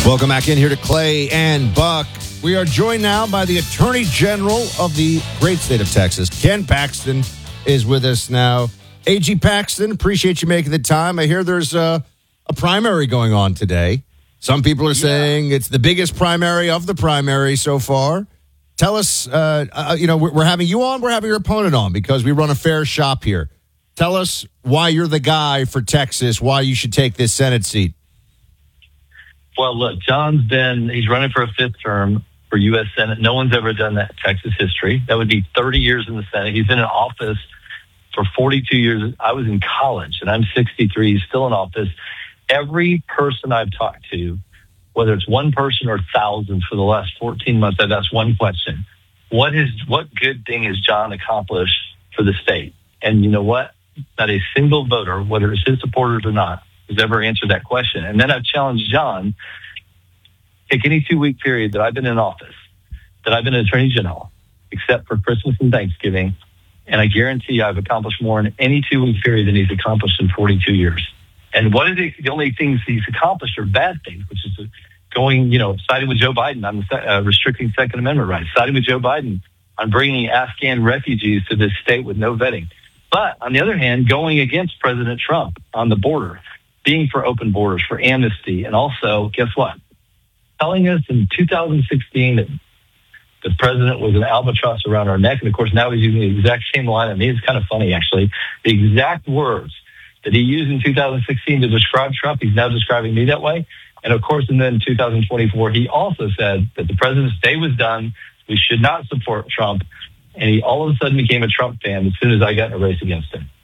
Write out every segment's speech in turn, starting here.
Welcome back in here to Clay and Buck. We are joined now by the Attorney General of the great state of Texas. Ken Paxton is with us now. A.G. Paxton, appreciate you making the time. I hear there's a primary going on today. Some people are saying it's the biggest primary of the primary so far. Tell us, we're having you on, we're having your opponent on because we run a fair shop here. Tell us why you're the guy for Texas, why you should take this Senate seat. Well, look, he's running for a fifth term for U.S. Senate. No one's ever done that in Texas history. That would be 30 years in the Senate. He's been in office for 42 years. I was in college, and I'm 63. He's still in office. Every person I've talked to, whether it's one person or thousands for the last 14 months, I've asked one question. What good thing has John accomplished for the state? And you know what? Not a single voter, whether it's his supporters or not, has ever answered that question. And then I've challenged John, take any 2-week period that I've been in office, that I've been an attorney general, except for Christmas and Thanksgiving, and I guarantee you I've accomplished more in any 2-week period than he's accomplished in 42 years. And what is the only things he's accomplished are bad things, which is siding with Joe Biden on restricting Second Amendment rights, siding with Joe Biden on bringing Afghan refugees to this state with no vetting. But on the other hand, going against President Trump on the border, being for open borders, for amnesty, and also, guess what? Telling us in 2016 that the president was an albatross around our neck. And of course, now he's using the exact same line. I mean, it's kind of funny, actually. The exact words that he used in 2016 to describe Trump, he's now describing me that way. And of course, and then in 2024, he also said that the president's day was done. We should not support Trump. And he all of a sudden became a Trump fan as soon as I got in a race against him.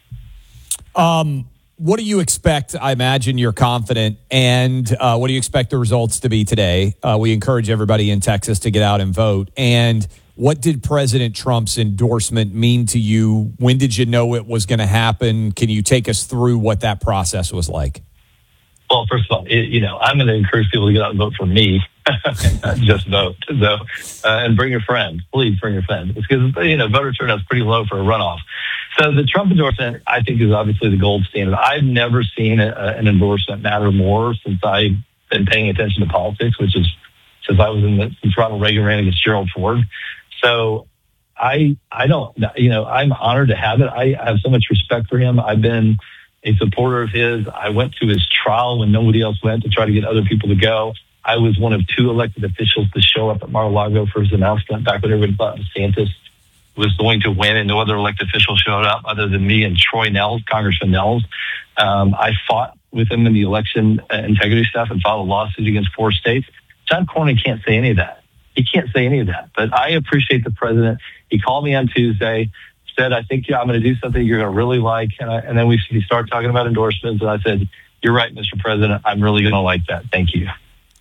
What do you expect? I imagine you're confident. And what do you expect the results to be today? We encourage everybody in Texas to get out and vote. And what did President Trump's endorsement mean to you? When did you know it was going to happen? Can you take us through what that process was like? Well, first of all, I'm going to encourage people to get out and vote for me, not just vote. So, and bring your friend. Please bring your friend. It's because, voter turnout is pretty low for a runoff. So the Trump endorsement, I think, is obviously the gold standard. I've never seen an endorsement matter more since I've been paying attention to politics, which is since I was since Ronald Reagan ran against Gerald Ford. So I don't, I'm honored to have it. I have so much respect for him. I've been a supporter of his. I went to his trial when nobody else went to try to get other people to go. I was one of 2 elected officials to show up at Mar-a-Lago for his announcement back when everybody thought DeSantis was going to win and no other elected official showed up other than me and Troy Nehls, Congressman Nehls. I fought with him in the election integrity stuff and filed a lawsuit against 4 states. John Cornyn can't say any of that. He can't say any of that. But I appreciate the president. He called me on Tuesday, said, I think I'm going to do something you're going to really like. And then we started talking about endorsements. And I said, you're right, Mr. President. I'm really going to like that. Thank you.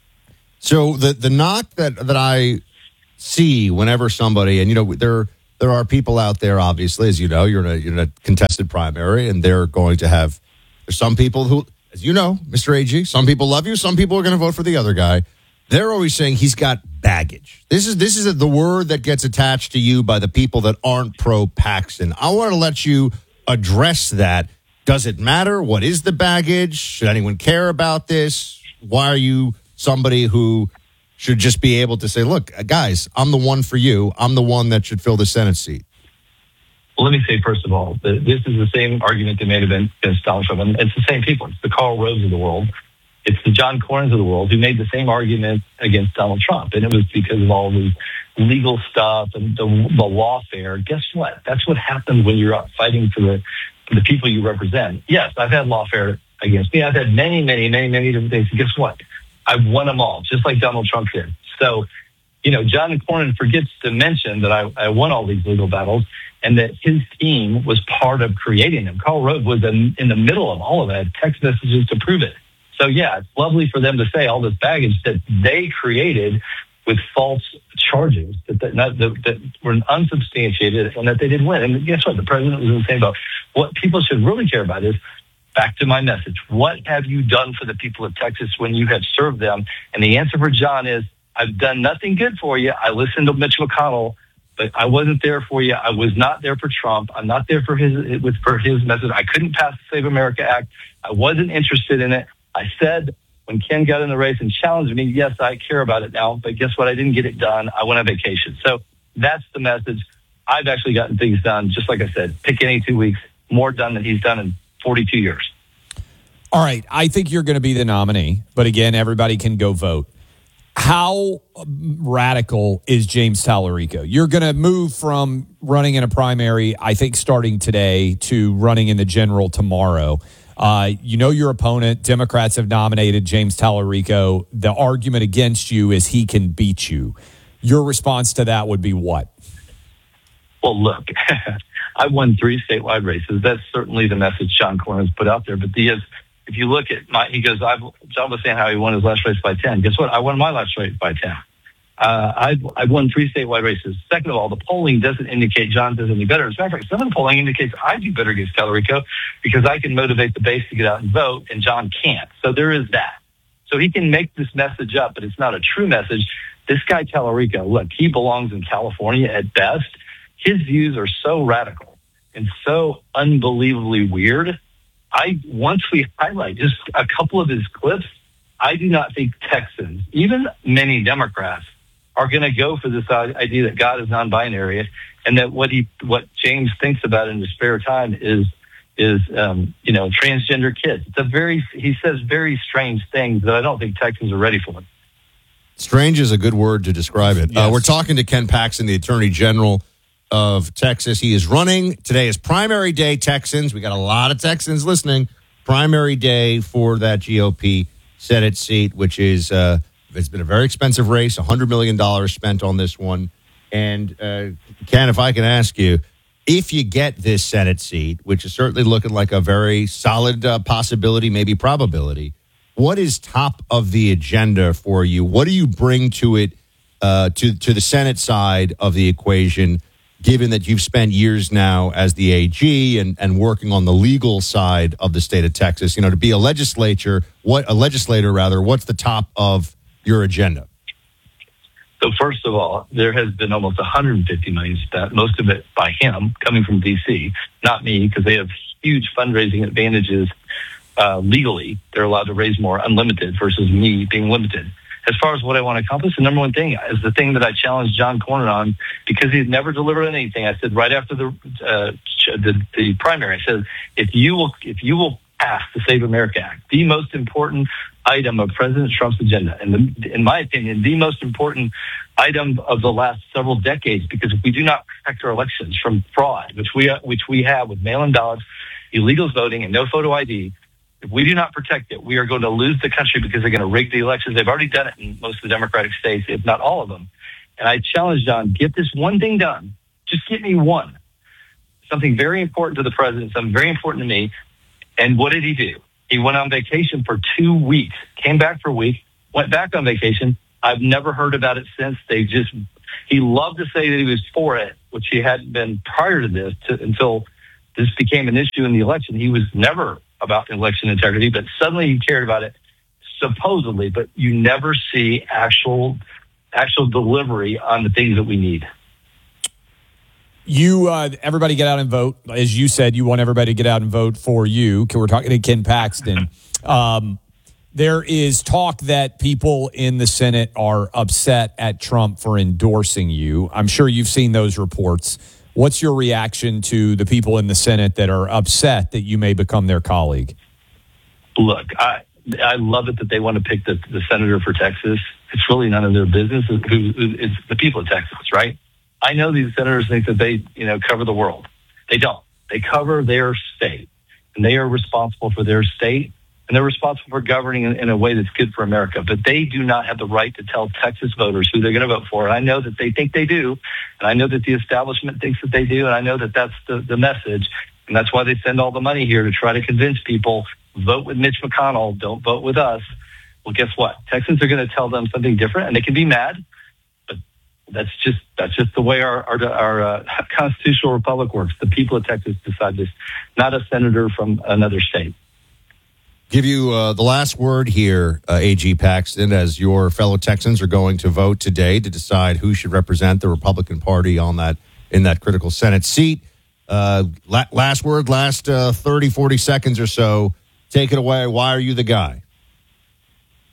So the knock that I see whenever somebody, and, there are people out there, obviously, as you know, you're in a contested primary, and they're going to have, there's some people who, as you know, Mr. AG, some people love you, some people are going to vote for the other guy. They're always saying he's got baggage. This is the word that gets attached to you by the people that aren't pro-Paxton. I want to let you address that. Does it matter? What is the baggage? Should anyone care about this? Why are you somebody who should just be able to say, look, guys, I'm the one for you. I'm the one that should fill the Senate seat? Well, let me say, first of all, this is the same argument they made against Donald Trump. And it's the same people. It's the Karl Roves of the world. It's the John Cornyns of the world who made the same argument against Donald Trump. And it was because of all the legal stuff and the lawfare. Guess what? That's what happens when you're out fighting for the people you represent. Yes, I've had lawfare against me. I've had many, many, many, many different things. And guess what? I've won them all, just like Donald Trump did. So, John Cornyn forgets to mention that I won all these legal battles and that his team was part of creating them. Karl Rove was in the middle of all of that, text messages to prove it. So, yeah, it's lovely for them to say all this baggage that they created with false charges that were unsubstantiated and that they didn't win. And guess what? The president was in the same boat. What people should really care about is, back to my message, what have you done for the people of Texas when you have served them? And the answer for John is, I've done nothing good for you. I listened to Mitch McConnell, but I wasn't there for you. I was not there for Trump. I'm not there for his message. I couldn't pass the Save America Act. I wasn't interested in it. I said when Ken got in the race and challenged me, yes, I care about it now, but guess what? I didn't get it done. I went on vacation. So that's the message. I've actually gotten things done, just like I said, pick any 2 weeks, more done than he's done in 42 years. All right. I think you're going to be the nominee, but again, everybody can go vote. How radical is James Tallarico? You're going to move from running in a primary, I think, starting today to running in the general tomorrow. You know your opponent. Democrats have nominated James Tallarico. The argument against you is he can beat you. Your response to that would be what? Well, look, I won 3 statewide races. That's certainly the message John Cornyn has put out there. But if you look at he goes, John was saying how he won his last race by 10. Guess what? I won my last race by 10. I won 3 statewide races. Second of all, the polling doesn't indicate John does any better. As a matter of fact, some of the polling indicates I do better against Tallarico because I can motivate the base to get out and vote, and John can't. So there is that. So he can make this message up, but it's not a true message. This guy Tallarico, look, he belongs in California at best. His views are so radical and so unbelievably weird. Once we highlight just a couple of his clips, I do not think Texans, even many Democrats, are going to go for this idea that God is non-binary and that what James thinks about in his spare time is transgender kids. He says very strange things that I don't think Texans are ready for. Strange is a good word to describe it. Yes. We're talking to Ken Paxton, the Attorney General of Texas. He is running. Today is primary day, Texans. We got a lot of Texans listening. Primary day for that GOP Senate seat, which is it's been a very expensive race, $100 million spent on this one. And Ken, if I can ask you, if you get this Senate seat, which is certainly looking like a very solid possibility, maybe probability, what is top of the agenda for you? What do you bring to it, to the Senate side of the equation, given that you've spent years now as the AG and working on the legal side of the state of Texas? To be a legislator, what's the top of your agenda? So first of all, there has been almost $150 million spent, most of it by him, coming from D.C., not me, because they have huge fundraising advantages legally. They're allowed to raise more unlimited versus me being limited. As far as what I want to accomplish, the number one thing is the thing that I challenged John Cornyn on because he's never delivered anything. I said right after the primary, I said, if you will pass the Save America Act, the most important item of President Trump's agenda, and in my opinion, the most important item of the last several decades, because if we do not protect our elections from fraud, which we have with mail-in ballots, illegals voting, and no photo ID, if we do not protect it, we are going to lose the country because they're going to rig the elections. They've already done it in most of the Democratic states, if not all of them. And I challenge John, get this one thing done. Just get me one. Something very important to the president, something very important to me. And what did he do? He went on vacation for 2 weeks, came back for a week, went back on vacation. I've never heard about it since. He loved to say that he was for it, which he hadn't been prior to this, until this became an issue in the election. He was never about election integrity, but suddenly he cared about it, supposedly, but you never see actual delivery on the things that we need. Everybody get out and vote. As you said, you want everybody to get out and vote for you. We're talking to Ken Paxton. There is talk that people in the Senate are upset at Trump for endorsing you. I'm sure you've seen those reports. What's your reaction to the people in the Senate that are upset that you may become their colleague? Look, I love it that they want to pick the senator for Texas. It's really none of their business. It's the people of Texas, right? I know these senators think that they, cover the world. They don't. They cover their state, and they are responsible for their state, and they're responsible for governing in a way that's good for America. But they do not have the right to tell Texas voters who they're going to vote for. And I know that they think they do, and I know that the establishment thinks that they do, and I know that that's the message. And that's why they send all the money here to try to convince people, vote with Mitch McConnell, don't vote with us. Well, guess what? Texans are going to tell them something different, and they can be mad. But that's just the way our constitutional republic works. The people of Texas decide this, not a senator from another state. Give you the last word here, AG Paxton, as your fellow Texans are going to vote today to decide who should represent the Republican Party in that critical Senate seat. Last word, last 30, 40 seconds or so. Take it away. Why are you the guy?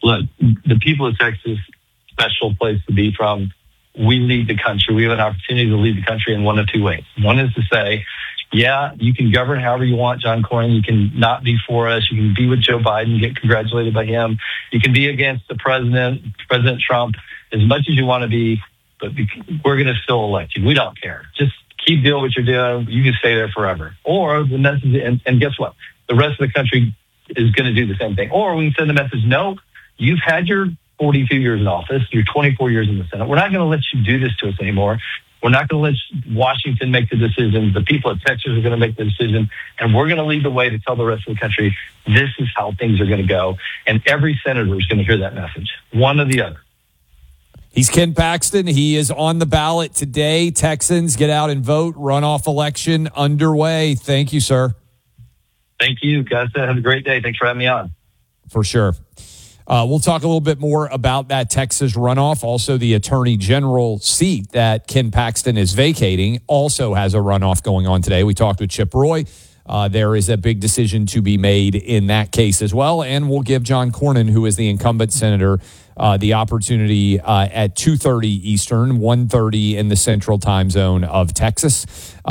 look, the people of Texas, special place to be from. We lead the country. We have an opportunity to lead the country in one of two ways. One is to say, yeah, you can govern however you want, John Cornyn. You can not be for us. You can be with Joe Biden, get congratulated by him. You can be against the president, President Trump, as much as you want to be, but we're going to still elect you. We don't care. Just keep doing what you're doing. You can stay there forever. Or the message, and guess what? The rest of the country is going to do the same thing. Or we can send the message, no, you've had your 42 years in office. You're 24 years in the Senate. We're not going to let you do this to us anymore. We're not going to let Washington make the decision. The people of Texas are going to make the decision. And we're going to lead the way to tell the rest of the country, this is how things are going to go. And every senator is going to hear that message, one or the other. He's Ken Paxton. He is on the ballot today. Texans, get out and vote. Runoff election underway. Thank you, sir. Thank you, guys. Have a great day. Thanks for having me on. For sure. We'll talk a little bit more about that Texas runoff. Also, the Attorney General seat that Ken Paxton is vacating also has a runoff going on today. We talked with Chip Roy. There is a big decision to be made in that case as well. And we'll give John Cornyn, who is the incumbent senator, the opportunity at 2:30 Eastern, 1:30 in the Central Time Zone of Texas,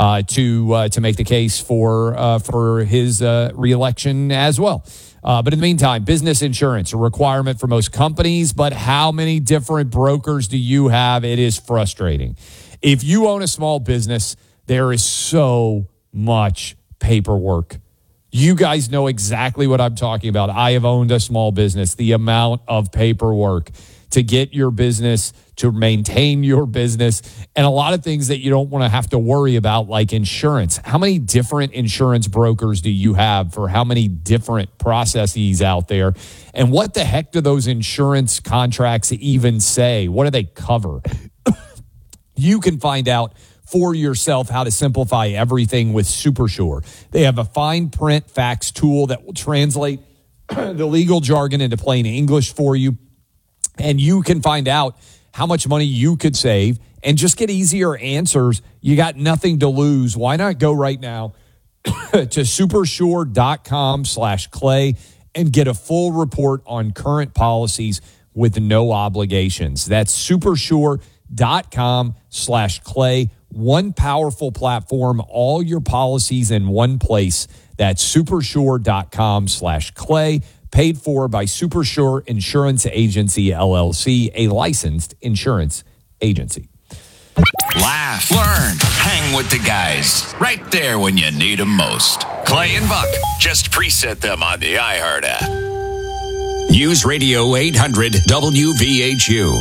to make the case for his reelection as well. But in the meantime, business insurance, a requirement for most companies, but how many different brokers do you have? It is frustrating. If you own a small business, there is so much paperwork. You guys know exactly what I'm talking about. I have owned a small business. The amount of paperwork to get your business, to maintain your business, and a lot of things that you don't want to have to worry about, like insurance. How many different insurance brokers do you have for how many different processes out there? And what the heck do those insurance contracts even say? What do they cover? You can find out for yourself how to simplify everything with SuperSure. They have a fine print fax tool that will translate the legal jargon into plain English for you. And you can find out how much money you could save and just get easier answers. You got nothing to lose. Why not go right now to supersure.com/Clay and get a full report on current policies with no obligations. That's supersure.com/Clay. One powerful platform, all your policies in one place. That's supersure.com/Clay. Paid for by SuperSure Insurance Agency, LLC, a licensed insurance agency. Laugh, learn, hang with the guys. Right there when you need them most. Clay and Buck, just preset them on the iHeart app. News Radio 800 WVHU.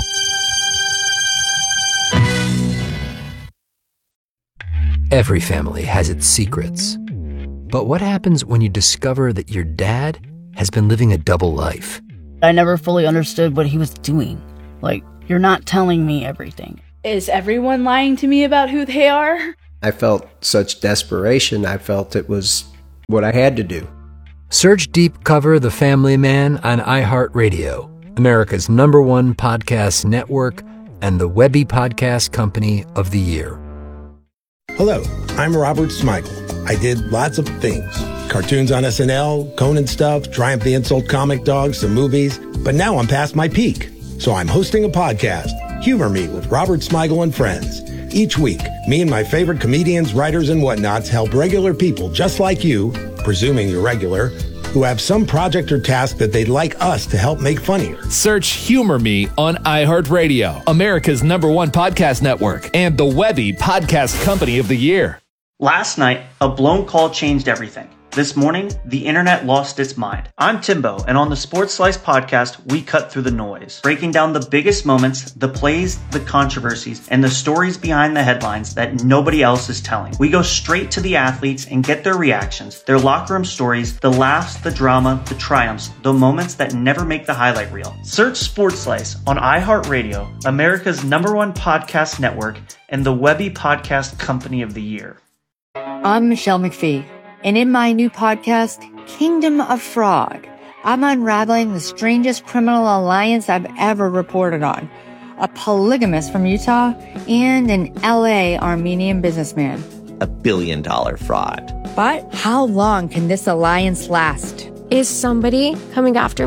Every family has its secrets. But what happens when you discover that your dad has been living a double life? I never fully understood what he was doing. Like, you're not telling me everything. Is everyone lying to me about who they are? I felt such desperation. I felt it was what I had to do. Search Deep Cover The Family Man on iHeartRadio, America's #1 podcast network and the Webby Podcast Company of the Year. Hello, I'm Robert Smigel. I did lots of things. Cartoons on SNL, Conan stuff, Triumph the Insult Comic Dogs, some movies. But now I'm past my peak. So I'm hosting a podcast, Humor Me with Robert Smigel and Friends. Each week, me and my favorite comedians, writers, and whatnots help regular people just like you, presuming you're regular, who have some project or task that they'd like us to help make funnier. Search Humor Me on iHeartRadio, America's #1 podcast network, and the Webby Podcast Company of the Year. Last night, a blown call changed everything. This morning, the internet lost its mind. I'm Timbo, and on the Sports Slice podcast, we cut through the noise, breaking down the biggest moments, the plays, the controversies, and the stories behind the headlines that nobody else is telling. We go straight to the athletes and get their reactions, their locker room stories, the laughs, the drama, the triumphs, the moments that never make the highlight reel. Search Sports Slice on iHeartRadio, America's #1 podcast network, and the Webby Podcast Company of the Year. I'm Michelle McPhee. And in my new podcast, Kingdom of Frog, I'm unraveling the strangest criminal alliance I've ever reported on. A polygamist from Utah and an LA Armenian businessman. $1 billion fraud. But how long can this alliance last? Is somebody coming after me?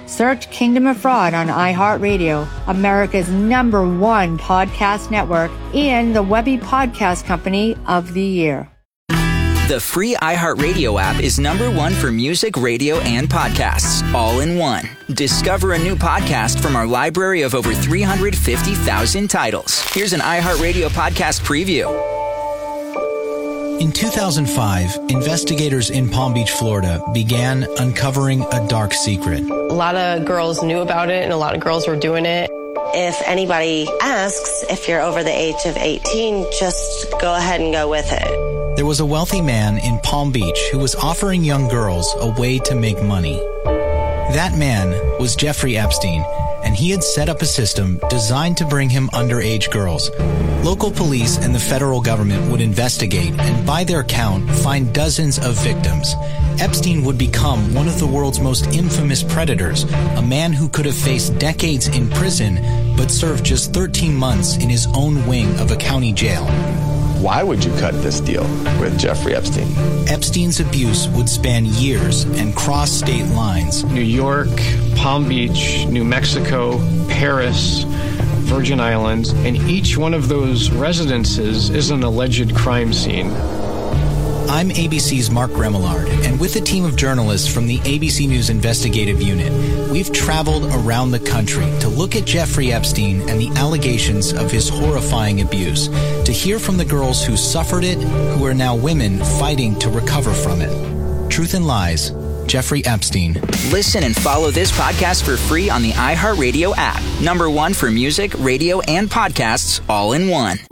Search Kingdom of Fraud on iHeartRadio, America's #1 podcast network, and the Webby Podcast Company of the Year. The free iHeartRadio app is #1 for music, radio, and podcasts, all in one. Discover a new podcast from our library of over 350,000 titles. Here's an iHeartRadio podcast preview. In 2005, investigators in Palm Beach, Florida, began uncovering a dark secret. A lot of girls knew about it, and a lot of girls were doing it. If anybody asks if you're over the age of 18, just go ahead and go with it. There was a wealthy man in Palm Beach who was offering young girls a way to make money. That man was Jeffrey Epstein, and he had set up a system designed to bring him underage girls. Local police and the federal government would investigate and, by their count, find dozens of victims. Epstein would become one of the world's most infamous predators, a man who could have faced decades in prison but served just 13 months in his own wing of a county jail. Why would you cut this deal with Jeffrey Epstein? Epstein's abuse would span years and cross state lines. New York, Palm Beach, New Mexico, Paris, Virgin Islands, and each one of those residences is an alleged crime scene. I'm ABC's Mark Remillard, and with a team of journalists from the ABC News Investigative Unit, we've traveled around the country to look at Jeffrey Epstein and the allegations of his horrifying abuse, to hear from the girls who suffered it, who are now women fighting to recover from it. Truth and Lies, Jeffrey Epstein. Listen and follow this podcast for free on the iHeartRadio app. #1 for music, radio, and podcasts, all in one.